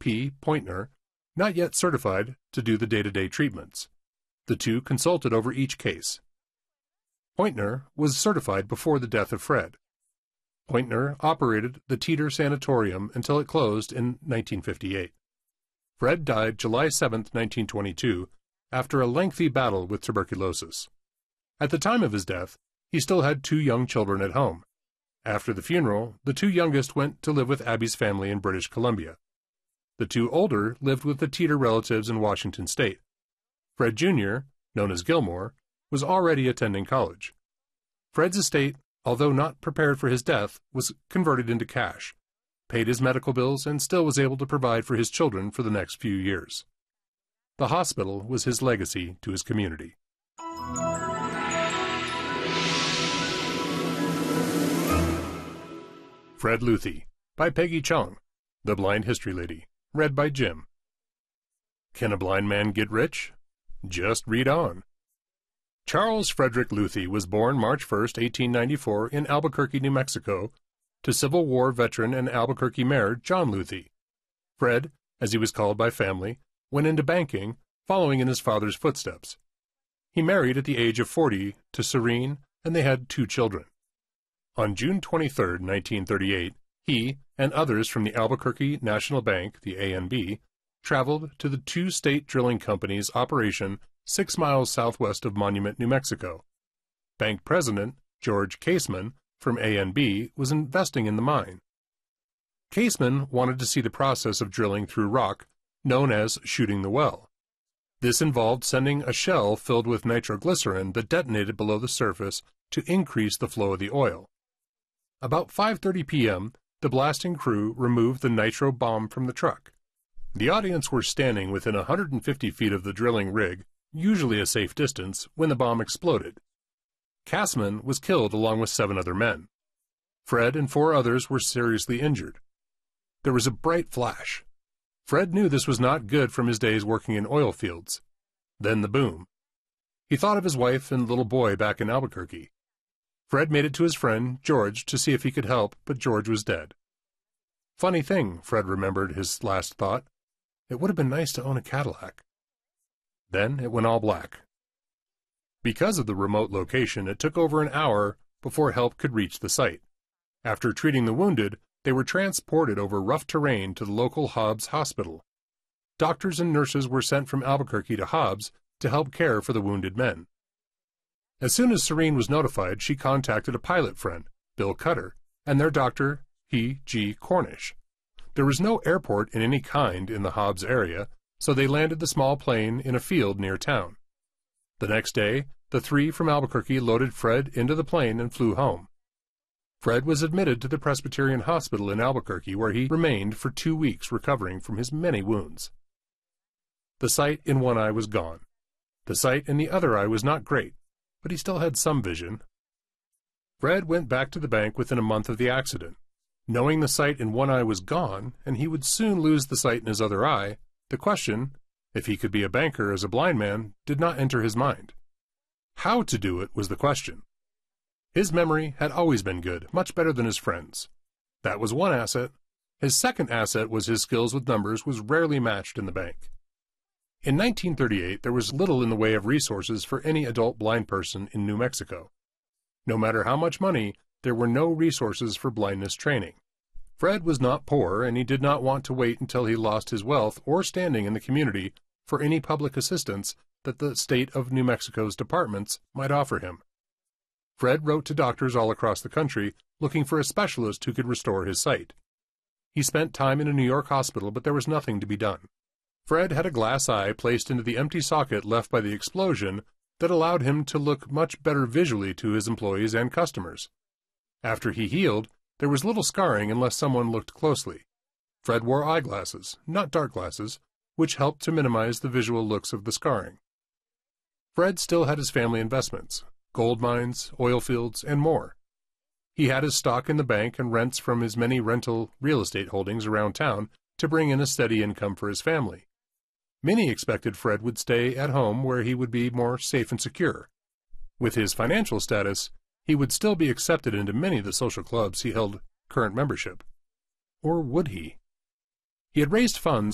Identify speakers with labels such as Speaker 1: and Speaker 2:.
Speaker 1: P. Pointner, not yet certified to do the day-to-day treatments. The two consulted over each case. Pointner was certified before the death of Fred. Pointner operated the Teeter Sanatorium until it closed in 1958. Fred died July 7, 1922, after a lengthy battle with tuberculosis. At the time of his death, he still had 2 young children at home. After the funeral, the 2 youngest went to live with Abby's family in British Columbia. The 2 older lived with the Teeter relatives in Washington State. Fred Jr., known as Gilmore, was already attending college. Fred's estate, although not prepared for his death, was converted into cash, paid his medical bills, and still was able to provide for his children for the next few years. The hospital was his legacy to his community. Fred Luthi, by Peggy Chung, The Blind History Lady, read by Jim. Can a blind man get rich? Just read on. Charles Frederick Luthi was born March 1, 1894, in Albuquerque, New Mexico, to Civil War veteran and Albuquerque Mayor John Luthi. Fred, as he was called by family, went into banking, following in his father's footsteps. He married at the age of 40 to Serene, and they had 2 children. On June 23, 1938, he and others from the Albuquerque National Bank, the ANB, traveled to the 2 state drilling companies' operation 6 miles southwest of Monument, New Mexico. Bank President George Caseman from ANB was investing in the mine. Caseman wanted to see the process of drilling through rock, known as shooting the well. This involved sending a shell filled with nitroglycerin that detonated below the surface to increase the flow of the oil. About 5:30 p.m., the blasting crew removed the nitro bomb from the truck. The audience were standing within 150 feet of the drilling rig, usually a safe distance, when the bomb exploded. Caseman was killed along with 7 other men. Fred and 4 others were seriously injured. There was a bright flash. Fred knew this was not good from his days working in oil fields. Then the boom. He thought of his wife and little boy back in Albuquerque. Fred made it to his friend, George, to see if he could help, but George was dead. Funny thing, Fred remembered his last thought. It would have been nice to own a Cadillac. Then it went all black. Because of the remote location, it took over an hour before help could reach the site. After treating the wounded, they were transported over rough terrain to the local Hobbs Hospital. Doctors and nurses were sent from Albuquerque to Hobbs to help care for the wounded men. As soon as Serene was notified, she contacted a pilot friend, Bill Cutter, and their doctor, P.G. Cornish. There was no airport in any kind in the Hobbs area, so they landed the small plane in a field near town. The next day, the 3 from Albuquerque loaded Fred into the plane and flew home. Fred was admitted to the Presbyterian Hospital in Albuquerque, where he remained for 2 weeks recovering from his many wounds. The sight in one eye was gone. The sight in the other eye was not great, but he still had some vision. Fred went back to the bank within a month of the accident. Knowing the sight in one eye was gone, and he would soon lose the sight in his other eye, the question, if he could be a banker as a blind man, did not enter his mind. How to do it was the question. His memory had always been good, much better than his friends. That was one asset. His second asset was his skills with numbers was rarely matched in the bank. In 1938, there was little in the way of resources for any adult blind person in New Mexico. No matter how much money, there were no resources for blindness training. Fred was not poor, and he did not want to wait until he lost his wealth or standing in the community for any public assistance that the state of New Mexico's departments might offer him. Fred wrote to doctors all across the country looking for a specialist who could restore his sight. He spent time in a New York hospital, but there was nothing to be done. Fred had a glass eye placed into the empty socket left by the explosion that allowed him to look much better visually to his employees and customers. After he healed, there was little scarring unless someone looked closely. Fred wore eyeglasses, not dark glasses, which helped to minimize the visual looks of the scarring. Fred still had his family investments, gold mines, oil fields, and more. He had his stock in the bank and rents from his many rental real estate holdings around town to bring in a steady income for his family. Many expected Fred would stay at home where he would be more safe and secure. With his financial status, he would still be accepted into many of the social clubs he held current membership. Or would he? He had raised funds